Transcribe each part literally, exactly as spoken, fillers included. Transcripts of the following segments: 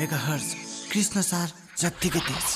Megahertz Krishna सार जत्तिकै तेज।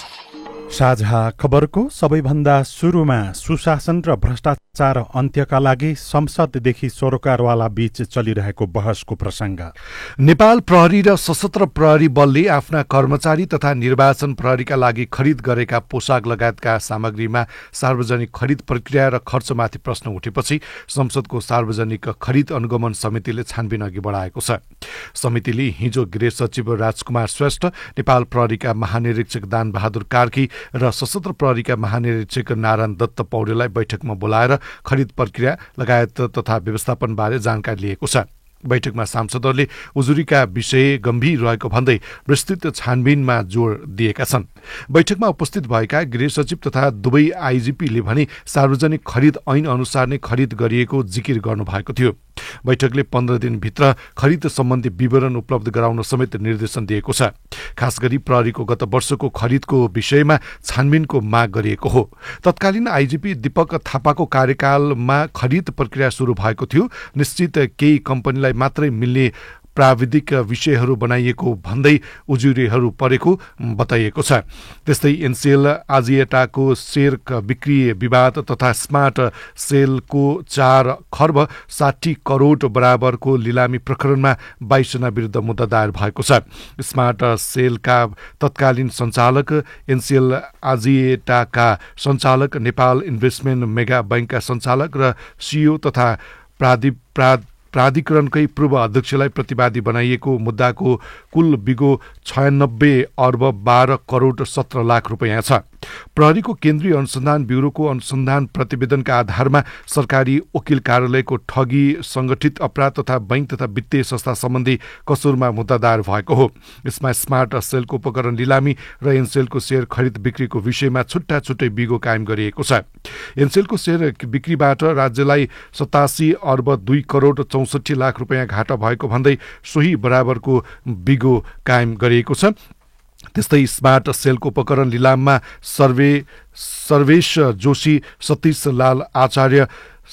साझा खबरको सबैभन्दा सुरुमा सुशासन र भ्रष्टाचार अन्त्यका लागि संसददेखि सरोकारवाला बीच चलिरहेको बहसको प्रसङ्ग। नेपाल प्रहरी र सशस्त्र प्रहरी बलले आफ्ना कर्मचारी तथा निर्वाचन प्रहरीका लागि खरिद गरेका पोसाक लगायतका सामग्रीमा सार्वजनिक खरिद प्रक्रिया र खर्चमाथि प्रश्न उठेपछि संसदको सार्वजनिक खरिद अनुगमन समितिले छानबिन अघि बढाएको छ। समितिले हिजो गृह सचिव राजकुमार श्रेष्ठ, नेपाल प्रहरीका महानिरीक्षक दान बहादुर कार्की र सशस्त्र प्रहरीका महानिरीक्षक नारायण दत्त पौडेललाई बैठकमा बोलाएर खरिद प्रक्रिया लगायत तथा व्यवस्थापनबारे जानकारी लिएको छ। बैठकमा सांसदहरूले उजुरीका विषय गम्भीर रहेको भन्दै विस्तृत छानबिनमा जोड दिएका छन्। बैठकमा उपस्थित भएका गृह सचिव तथा दुवै आइजिपीले भने सार्वजनिक खरिद ऐन अनुसार नै खरिद गरिएको जिकिर गर्नुभएको थियो। बैठकले पन्ध्र दिनभित्र खरिद सम्बन्धी विवरण उपलब्ध गराउन समेत निर्देशन दिएको छ। खास गरी प्रहरीको गत वर्षको खरिदको विषयमा छानबिनको माग गरिएको हो। तत्कालीन आइजिपी दीपक थापाको कार्यकालमा खरिद प्रक्रिया सुरु भएको थियो। निश्चित केही कम्पनीलाई मात्रै मिल्ने प्राविधिक विषयहरू बनाइएको भन्दै उजुरीहरू परेको बताइएको छ। त्यस्तै एनसेल आजिएटाको शेयर बिक्री विवाद तथा स्मार्ट सेलको चार खर्ब साठी करोड बराबरको लिलामी प्रकरणमा बाइसजना विरुद्ध मुद्दा दायर भएको छ। स्मार्ट सेलका तत्कालीन सञ्चालक, एनसेल आजिएटाका सञ्चालक, नेपाल इन्भेस्टमेन्ट मेगा बैंकका सञ्चालक र सिइओ तथा प्राधि प्रा प्राधिकरणकै पूर्व अध्यक्षलाई प्रतिवादी बनाइएको मुद्दाको कुल बिगो छयानब्बे अर्ब बाह्र करोड सत्र लाख रुपियाँ छ। प्रहरीको केन्द्रीय अनुसन्धान ब्युरोको अनुसन्धान प्रतिवेदनका आधारमा सरकारी वकिल कार्यालयको ठगी, संगठित अपराध तथा बैंक तथा वित्तीय संस्था सम्बन्धी कसुरमा मुद्दा दायर भएको हो। यसमा स्मार्ट सेलको उपकरण लिलामी र एनसेलको शेयर खरिद बिक्रीको विषयमा छुट्टा छुट्टै बिगो कायम गरिएको छ। एनसेलको शेयर बिक्रीबाट राज्यलाई सतासी अर्ब दुई करोड चौसठी लाख रुपियाँ घाटा भएको भन्दै सोही बराबरको बिगो कायम गरिएको छ। त्यस्तै स्मार्ट सेलको उपकरण लिलाममा सर्वे सर्वेश जोशी, सतीश लाल आचार्य,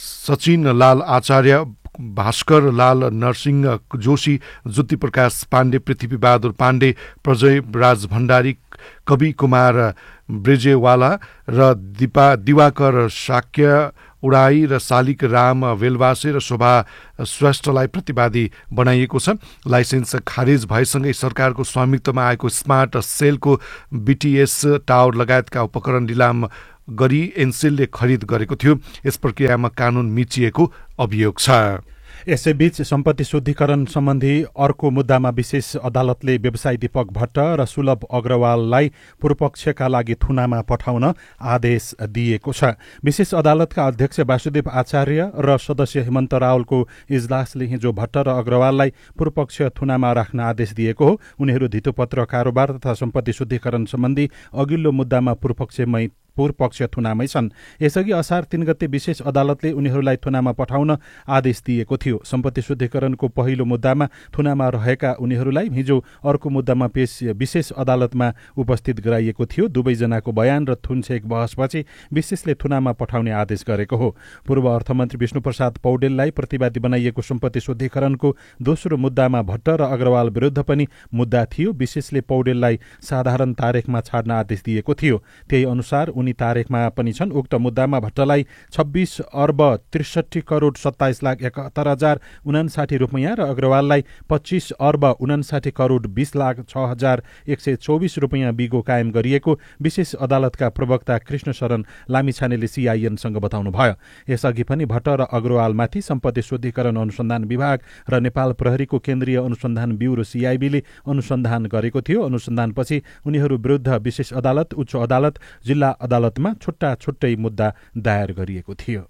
सचिन लाल आचार्य, भास्कर लाल नरसिंह जोशी, ज्योति प्रकाश पाण्डे, पृथ्वी बहादुर पाण्डे, प्रजय राज भण्डारी, कवि कुमार ब्रेजेवाला र दिपा दिवाकर शाक्य उडाई र शालिक राम वेलवासे र शोभा श्रेष्ठलाई प्रतिवादी बनाइएको छ। लाइसेन्स खारेज भएसँगै सरकारको स्वामित्वमा आएको स्मार्ट सेलको बीटीएस टावर लगायतका उपकरण लिलाम गरी एनसेलले खरिद गरेको थियो। यस प्रक्रियामा कानून मिचिएको अभियोग छ। यसैबीच सम्पत्ति शुद्धिकरण सम्बन्धी अर्को मुद्दामा विशेष अदालतले व्यवसायी दीपक भट्ट र सुलभ अग्रवाललाई पूर्वपक्षका लागि थुनामा पठाउन आदेश दिएको छ। विशेष अदालतका अध्यक्ष वासुदेव आचार्य र सदस्य हेमन्त रावलको इजलासले हिजो भट्ट र अग्रवाललाई पूर्वपक्ष थुनामा राख्न आदेश दिएको हो। उनीहरू धितोपत्र कारोबार तथा सम्पत्ति शुद्धिकरण सम्बन्धी अघिल्लो मुद्दामा पूर्वपक्षमै पूर्वपक्ष थुनामै छन्। यसअघि असार तीन गते विशेष अदालतले उनीहरूलाई थुनामा पठाउन आदेश दिएको थियो। सम्पत्ति शुद्धिकरणको पहिलो मुद्दामा थुनामा रहेका उनीहरूलाई हिजो अर्को मुद्दामा पेश विशेष अदालतमा उपस्थित गराइएको थियो। दुवैजनाको बयान र थुनछेक बहसपछि विशेषले थुनामा पठाउने आदेश गरेको हो। पूर्व अर्थमन्त्री विष्णुप्रसाद पौडेललाई प्रतिवादी बनाइएको सम्पत्ति शुद्धिकरणको दोस्रो मुद्दामा भट्ट र अग्रवाल विरुद्ध पनि मुद्दा थियो। विशेषले पौडेललाई साधारण तारिखमा छाड्न आदेश दिएको थियो। त्यही अनुसार उनी तारिखमा पनि छन्। उक्त मुद्दामा भट्टलाई छब्बीस अर्ब त्रिसठी करोड सत्ताइस लाख एकहत्तर हजार उनासाठी रुपियाँ र अग्रवाललाई पच्चीस अर्ब उनासाठी करोड बीस लाख छ हजार एक सय चौबिस रुपियाँ बिगो कायम गरिएको विशेष अदालतका प्रवक्ता कृष्ण शरण लामिछानेले सीआईएनसँग बताउनुभयो। यसअघि पनि भट्ट र अग्रवालमाथि सम्पत्ति शुद्धिकरण अनुसन्धान विभाग र नेपाल प्रहरीको केन्द्रीय अनुसन्धान ब्युरो सीआईबीले अनुसन्धान गरेको थियो। अनुसन्धानपछि उनीहरू विरुद्ध विशेष अदालत, उच्च अदालत, जिल्ला अदालतमा छुट्टा छुट्टै मुद्दा दायर गरिएको थियो।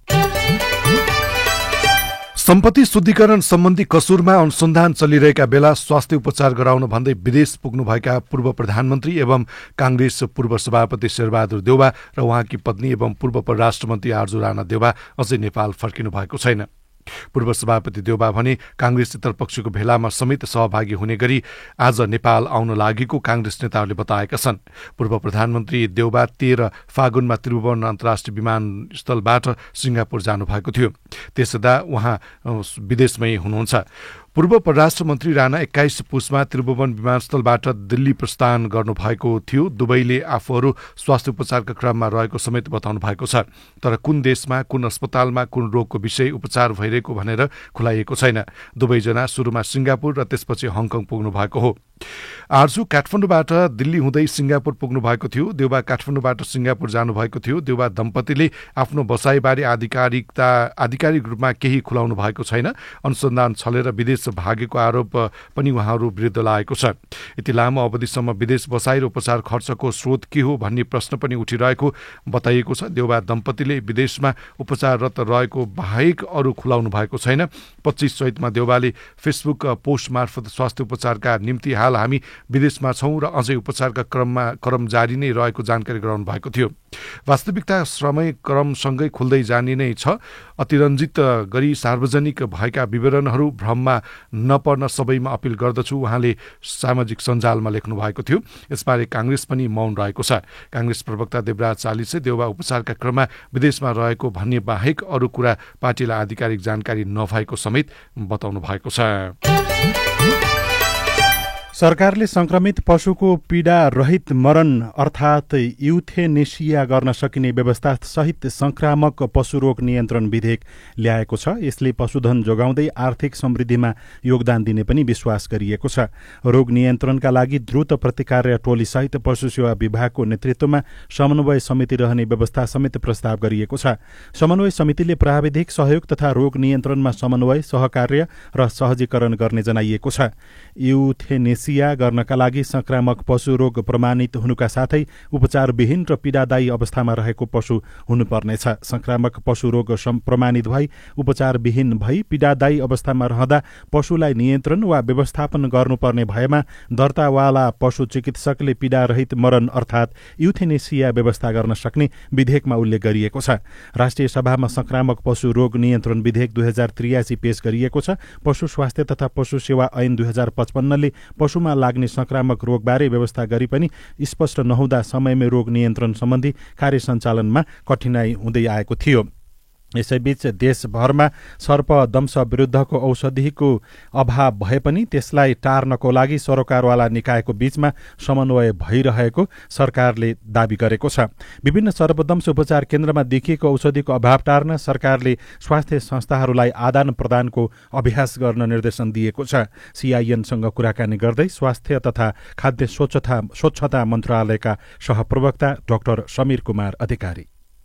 सम्पत्ति शुद्धिकरण सम्बन्धी कसुरमा अनुसन्धान चलिरहेका बेला स्वास्थ्य उपचार गराउन भन्दै विदेश पुग्नुभएका पूर्व प्रधानमन्त्री एवं कांग्रेस पूर्व सभापति शेरबहादुर देउवा र उहाँकी पत्नी एवं पूर्व परराष्ट्र मन्त्री आर्जु राणा देउवा अझै नेपाल फर्किनु भएको छैन। पूर्व सभापति देउवा भने कांग्रेस इतरपक्षको भेलामा समेत सहभागी हुने गरी आज नेपाल आउन लागेको कांग्रेस नेताहरूले बताएका छन्। पूर्व प्रधानमन्त्री देउवा तेह्र फागुनमा त्रिभुवन अन्तर्राष्ट्रिय विमानस्थलबाट सिंगापुर जानुभएको थियो। त्यसदा उहाँ विदेशमै हुनुहुन्छ। पूर्व परराष्ट्र मन्त्री राणा एक्काइस पुसमा त्रिभुवन विमानस्थलबाट दिल्ली प्रस्थान गर्नुभएको थियो। दुवैले आफूहरू स्वास्थ्य उपचारका क्रममा रहेको समेत बताउनु भएको छ। तर कुन देशमा, कुन अस्पतालमा, कुन रोगको विषय उपचार भइरहेको भनेर खुलाइएको छैन। दुवैजना सुरुमा सिङ्गापुर र त्यसपछि हङकङ पुग्नु भएको हो। आर्जु काठमाडौँबाट दिल्ली हुँदै सिङ्गापुर पुग्नु भएको थियो। देउबा काठमाडौँबाट सिङ्गापुर जानुभएको थियो। देउबा दम्पतिले आफ्नो बसाइबारे आधिकारिकता आधिकारिक रूपमा केही खुलाउनु भएको छैन। अनुसन्धान छलेर विदेश भागेको आरोप पनि उहाँहरू विरुद्ध लागेको छ। यति लामो अवधिसम्म विदेश बसाइ र उपचार खर्चको स्रोत के हो भन्ने प्रश्न पनि उठिरहेको बताइएको छ। देउबा दम्पतिले विदेशमा उपचाररत रहेको बाहेक अरू खुलाउनु भएको छैन। पच्चिस चैतमा देउबाले फेसबुक पोस्ट मार्फत स्वास्थ्य उपचारका निम्ति हाल हामी विदेशमा छौँ र अझै उपचारका क्रममा क्रम जारी नै रहेको जानकारी गराउनु भएको थियो। वास्तविकता समय क्रमसँगै खुल्दै जाने नै छ। अतिरञ्जित गरी सार्वजनिक भएका विवरणहरू भ्रममा नपर्न सबैमा अपिल गर्दछु, उहाँले सामाजिक सञ्जालमा लेख्नु भएको थियो। यसबारे काङ्ग्रेस पनि मौन रहेको छ। काङ्ग्रेस प्रवक्ता देवराज चालिसे देउबा उपचारका क्रममा विदेशमा रहेको भन्ने बाहेक अरू कुरा पार्टीलाई आधिकारिक जानकारी नभएको समेत बताउनु भएको छ। सरकारले संक्रमित पशुको पीडा रहित मरण अर्थात् युथेनेसिया गर्न सकिने व्यवस्था सहित संक्रामक पशु रोग नियन्त्रण विधेयक ल्याएको छ। यसले पशुधन जोगाउँदै आर्थिक समृद्धिमा योगदान दिने पनि विश्वास गरिएको छ। रोग नियन्त्रणका लागि द्रुत प्रतिकार टोली सहित पशु सेवा विभागको नेतृत्वमा समन्वय समिति रहने व्यवस्था समेत प्रस्ताव गरिएको छ। समन्वय समितिले प्राविधिक सहयोग तथा रोग नियन्त्रणमा समन्वय, सहकार्य र सहजीकरण गर्ने जनाइएको छ। युथेनेसिया गर्नका लागि संक्रामक पशु रोग प्रमाणित हुनुका साथै उपचारविहीन र पीडादायी अवस्थामा रहेको पशु हुनुपर्नेछ। संक्रामक पशु रोग प्रमाणित भई उपचारविहीन भई पीडादायी अवस्थामा रहँदा पशुलाई नियन्त्रण वा व्यवस्थापन गर्नुपर्ने भएमा दर्तावाला पशु चिकित्सकले पीडारहित मरण अर्थात् युथेनेसिया व्यवस्था गर्न सक्ने विधेयकमा उल्लेख गरिएको छ। राष्ट्रिय सभामा संक्रामक पशु रोग नियन्त्रण विधेयक दुई हजार त्रियासी पेश गरिएको छ। पशु स्वास्थ्य तथा पशु सेवा ऐन दुई हजार पचपन्नले पशुमा लाग्ने संक्रामक रोगबारे व्यवस्था गरी पनि स्पष्ट नहुँदा समयमै रोग नियन्त्रण सम्बन्धी कार्य सञ्चालनमा कठिनाई हुँदै आएको थियो। यसैबीच देशभरमा सर्पदंश विरुद्धको औषधिको अभाव भए पनि त्यसलाई टार्नको लागि सरोकारवाला निकायको बीचमा समन्वय भइरहेको सरकारले दावी गरेको छ। विभिन्न सर्पदंश उपचार केन्द्रमा देखिएको औषधिको अभाव टार्न सरकारले स्वास्थ्य संस्थाहरूलाई आदान प्रदानको अभ्यास गर्न निर्देशन दिएको छ। सीआईएनसँग कुराकानी गर्दै स्वास्थ्य तथा खाद्य स्वच्छता स्वच्छता मन्त्रालयका सहप्रवक्ता डाक्टर समीर कुमार अधिकारी,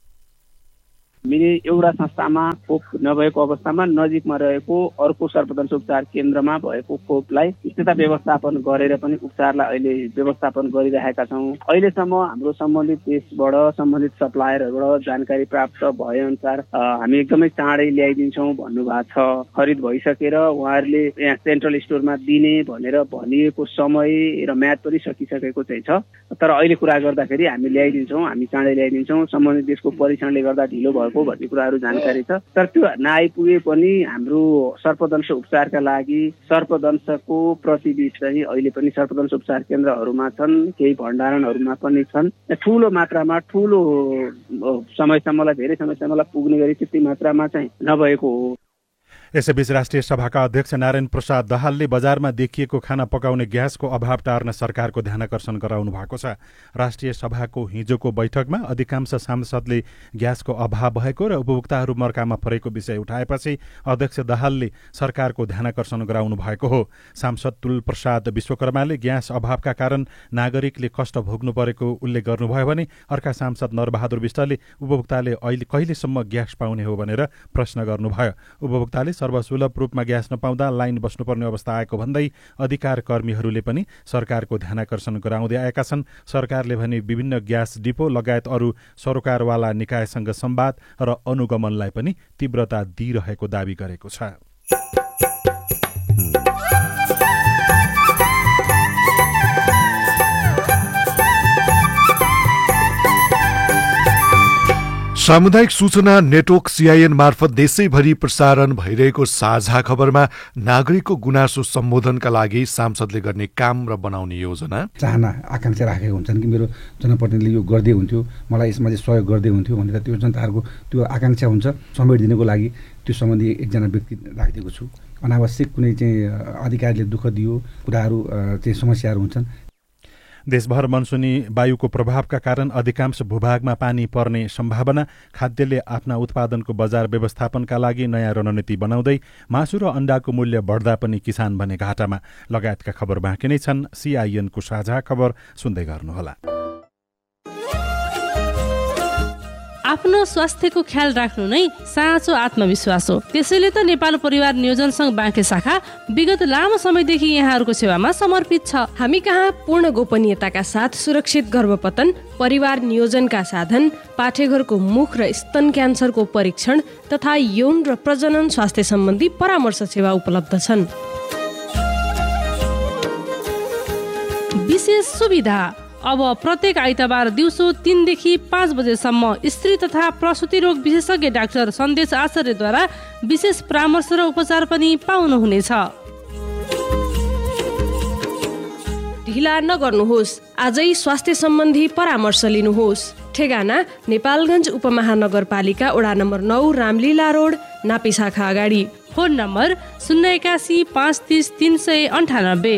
मैले एउटा संस्थामा खोप नभएको अवस्थामा नजिकमा रहेको अर्को सर्पदंश उपचार केन्द्रमा भएको खोपलाई स्थिरता व्यवस्थापन गरेर पनि उपचारलाई अहिले व्यवस्थापन गरिरहेका छौँ। अहिलेसम्म हाम्रो सम्बन्धित देशबाट सम्बन्धित सप्लायरहरूबाट जानकारी प्राप्त भए अनुसार हामी एकदमै चाँडै ल्याइदिन्छौँ भन्नुभएको छ। खरिद भइसकेर उहाँहरूले यहाँ सेन्ट्रल स्टोरमा दिने भनेर भनिएको समय र म्याद पनि सकिसकेको चाहिँ छ। तर अहिले कुरा गर्दाखेरि हामी ल्याइदिन्छौँ, हामी चाँडै ल्याइदिन्छौँ। सम्बन्धित देशको परीक्षणले गर्दा ढिलो भयो भन्ने कुराहरू जानकारी छ। तर त्यो नआइपुगे पनि हाम्रो सर्पदंश उपचारका लागि सर्पदंशको प्रतिविधि चाहिँ अहिले पनि सर्पदंश उपचार केन्द्रहरूमा छन्, केही भण्डारणहरूमा पनि छन्। ठुलो मात्रामा ठुलो समयसम्मलाई धेरै समयसम्मलाई पुग्ने गरी त्यति मात्रामा चाहिँ नभएको हो। यसैबीच राष्ट्रिय सभाका अध्यक्ष नारायण प्रसाद दाहालले बजारमा देखिएको खाना पकाउने ग्यासको अभाव टार्न सरकारको ध्यानकर्षण गराउनु भएको छ। राष्ट्रिय सभाको हिजोको बैठकमा अधिकांश सांसदले ग्यासको अभाव भएको र उपभोक्ताहरू मर्कामा परेको विषय उठाएपछि अध्यक्ष दाहालले सरकारको ध्यानकर्षण गराउनु भएको हो। सांसद तुल प्रसाद विश्वकर्माले ग्यास अभावका कारण नागरिकले कष्ट भोग्नु परेको उल्लेख गर्नुभयो भने अर्का सांसद नरबहादुर विष्टले उपभोक्ताले अहिले कहिलेसम्म ग्यास पाउने हो भनेर प्रश्न गर्नुभयो। उपभोक्ताले सर्वसुलभ रूपमा ग्यास नपाउँदा लाइन बस्नुपर्ने अवस्था आएको भन्दै अधिकार कर्मीहरूले पनि सरकारको ध्यानकर्षण गराउँदै आएका छन्। सरकारले भने विभिन्न ग्यास डिपो लगायत अरू सरोकारवाला निकायसँग संवाद र अनुगमनलाई पनि तीव्रता दिइरहेको दावी गरेको छ। सामुदायिक सूचना नेटवर्क सीआईएन मार्फत देशैभरि प्रसारण भइरहेको साझा खबरमा नागरिकको गुनासो सम्बोधनका लागि सांसदले गर्ने काम र बनाउने योजना चाहना आकांक्षा राखेका हुन्छन् कि मेरो जनप्रतिनिधिले यो गर्दै हुन्थ्यो, मलाई यसमा चाहिँ सहयोग गर्दै हुन्थ्यो भनेर त्यो जनताहरूको त्यो आकांक्षा हुन्छ। समेटिदिनको लागि त्यो सम्बन्धी एकजना व्यक्ति राखिदिएको छु। अनावश्यक कुनै चाहिँ अधिकारीले दुःख दियो कुराहरू चाहिँ समस्याहरू हुन्छन्। देशभर मनसुनी वायुको प्रभावका कारण अधिकांश भूभागमा पानी पर्ने सम्भावना, खाद्यले आफ्ना उत्पादनको बजार व्यवस्थापनका लागि नयाँ रणनीति बनाउँदै मासु र अण्डाको मूल्य बढ्दा पनि किसान भने घाटामा लगायतका खबर बाँकी नै छन्। सीआईएनको साझा खबर सुन्दै गर्नुहोला। आफ्नो स्वास्थ्यको ख्याल राख्नु नै साँचो आत्मविश्वास हो। त्यसैले त नेपाल परिवार नियोजन संघ बाँके शाखा विगत लामो समयदेखि यहाँहरूको सेवामा समर्पित छ। हामी कहाँ पूर्ण गोपनीयताका साथ सुरक्षित गर्भपतन, परिवार नियोजनका साधन, पाठेघरको मुख र स्तन क्यान्सरको परीक्षण तथा यौन र प्रजनन स्वास्थ्य सम्बन्धी परामर्श सेवा उपलब्ध छन्। विशेष सुविधा, अब प्रत्येक आइतबार दिउँसो तीनदेखि पाँच बजेसम्म स्त्री तथा प्रसुति रोग विशेषज्ञ डाक्टर सन्देश आचार्यद्वारा विशेष परामर्श र उपचार पनि पाउनुहुनेछ। ढिला नगर्नुहोस्, आजै स्वास्थ्य सम्बन्धी परामर्श लिनुहोस्। ठेगाना नेपालगञ्ज उपमहानगरपालिका वडा नम्बर नौ, रामलीला रोड, नापी शाखा अगाडि। फोन नम्बर शून्य एकासी पाँच तिस तिन सय अन्ठानब्बे।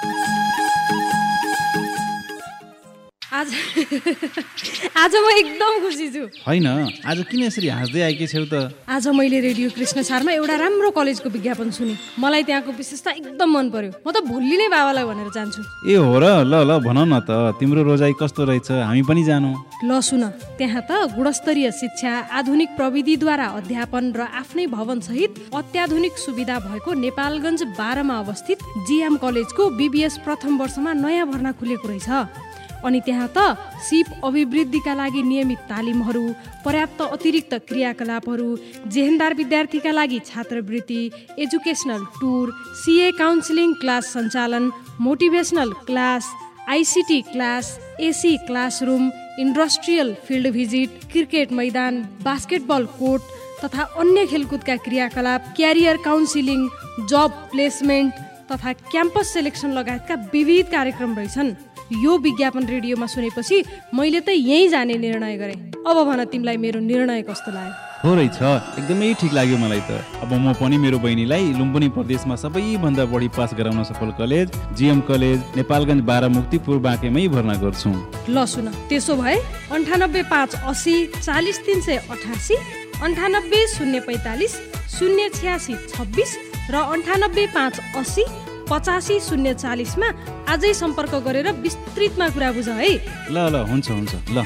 आज आज म एकदम खुसी छु। होइन, आज किन यसरी हाँस्दै आएकी छौ त? आज मैले रेडियो कृष्ण सारमा एउटा राम्रो कलेजको विज्ञापन सुने। मलाई त्यहाँको विशेषता एकदम मन पर्यो। म त भोलि नै बाबालाई भनेर जान्छु। ए हो र? ल ल भन न त, तिम्रो रोजाइ कस्तो रहेछ, हामी पनि जानु। ल सुन, त्यहाँ त गुणस्तरीय शिक्षा, आधुनिक प्रविधिद्वारा अध्यापन र आफ्नै भवन सहित अत्याधुनिक सुविधा भएको नेपालगञ्ज बाह्रमा अवस्थित जीएम कलेजको बीबीएस प्रथम वर्षमा नयाँ भर्ना खुलेको रहेछ। अनि त्यहाँ त सिप अभिवृद्धिका लागि नियमित तालिमहरू, पर्याप्त अतिरिक्त क्रियाकलापहरू, जेहेन्दार विद्यार्थीका लागि छात्रवृत्ति, educational tour, CA counselling class सञ्चालन, motivational class, ICT class, AC classroom, industrial field visit, cricket मैदान, बास्केटबल कोर्ट तथा अन्य खेलकुदका क्रियाकलाप, क्यारियर काउन्सिलिङ, जब प्लेसमेन्ट तथा क्याम्पस सेलेक्सन लगायतका विविध कार्यक्रम रहेछन्। यो विज्ञापन रेडियोमा सुनेपछि मैले त यहीँ जाने निर्णय गरेँ। अब भन तिमीलाई मेरो निर्णय कस्तो लाग्यो? हो रहेछ, एकदमै ठिक लाग्यो मलाई त। अब म पनि मेरो बहिनीलाई लुम्बिनी प्रदेशमा सबैभन्दा बढी पास गराउन सफल कलेज जीएम कलेज नेपालगञ्ज बाह्र मुक्तिपुर बाँकेमै भर्ना गर्छु। ल सुन, त्यसो भए अन्ठानब्बे पाँच असी चालिस तिन सय अठासी, अन्ठानब्बे शून्य पैँतालिस शून्य छ्यासी छब्बिस र अन्ठानब्बे पाँच असी पचासी शून्य चालिसमा आजै सम्पर्क गरेर विस्तृतमा कुरा बुझ है। ल ल हुन्छ हुन्छ ल।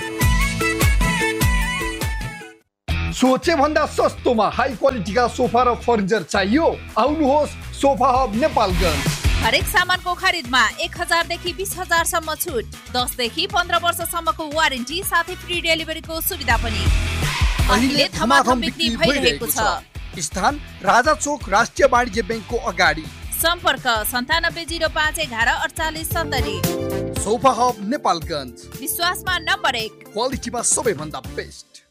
सोचे भन्दा सस्तोमा हाई क्वालिटीका सोफा र फर्निचर चाहियो? आउनुहोस् सोफा हब नेपालगञ्ज। हरेक सामानको खरिदमा एक हजारदेखि बिस हजारसम्म छुट, दसदेखि पन्ध्र वर्षसम्मको वारेन्टी साथै फ्री डेलिभरीको सुविधा पनि। अहिले धमाधम बिक्री भइरहेको छ। स्थान राजा चोक राष्ट्रिय वाणिज्य ब्याङ्कको अगाडि। सम्पर्क सन्तानब्बे जिरो पाँच एघार अडचालिस सत्तरी। सोफा हब नेपालगञ्ज, विश्वासमा नम्बर एक, क्वालिटीमा सबैभन्दा बेस्ट।